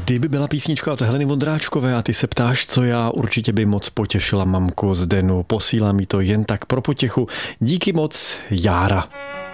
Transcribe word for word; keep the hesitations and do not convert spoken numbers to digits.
Kdyby byla písnička od Heleny Vondráčkové a ty se ptáš, co já, určitě by moc potěšila mamku Zdenu. Posílám jí to jen tak pro potěchu. Díky moc, Jára.